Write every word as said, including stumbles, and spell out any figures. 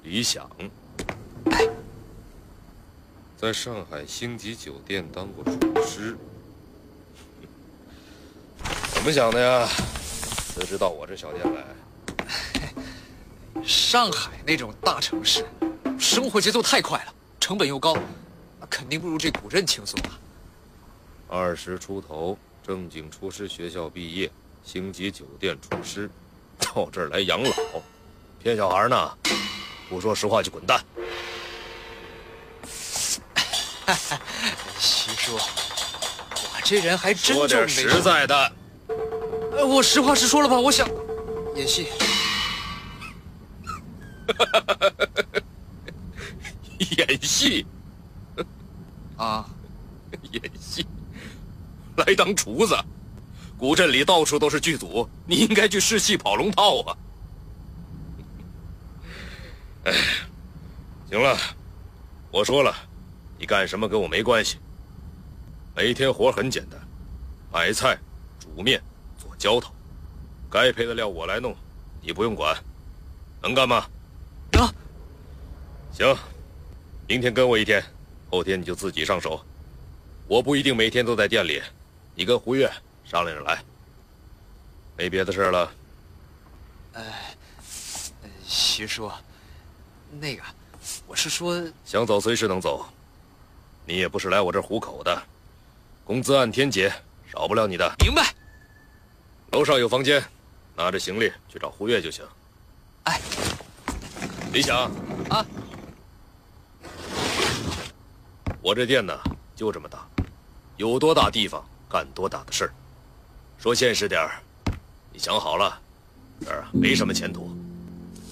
李想，在上海星级酒店当过厨师。怎么想的呀？辞职到我这小店来？ 上海那种大城市，生活节奏太快了，成本又高，肯定不如这古镇轻松啊。 二十出头，正经厨师学校毕业，星级酒店厨师，到这儿来养老，骗小孩呢？不说实话就滚蛋！ 徐叔，我这人还真说点实在的。 呃，我实话实说了吧，我想演戏。 演戏？ 啊， 演戏？来当厨子？古镇里到处都是剧组，你应该去试戏跑龙套啊！哎，行了，我说了，你干什么跟我没关系。每天活很简单，买菜、煮面、做浇头，该配的料我来弄，你不用管。能干吗？ 能。 行，明天跟我一天，后天你就自己上手。我不一定每天都在店里，你跟胡月商量着来。没别的事了。 呃，徐叔，那个，我是说， 想走随时能走，你也不是来我这儿糊口的，工资按天结，少不了你的。 明白。 楼上有房间，拿着行李去找胡月就行。 哎， 李想啊， 我这店呢就这么大，有多大地方干多大的事儿。说现实点儿，你想好了，这儿啊没什么前途。